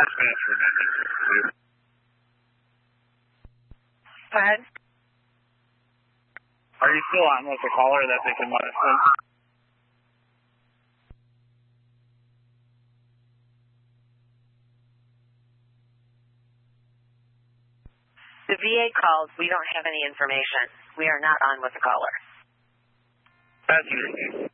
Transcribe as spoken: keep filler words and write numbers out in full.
Go ahead. Are you still on with the caller that they can let us in? The V A called. We don't have any information. We are not on with the caller. That's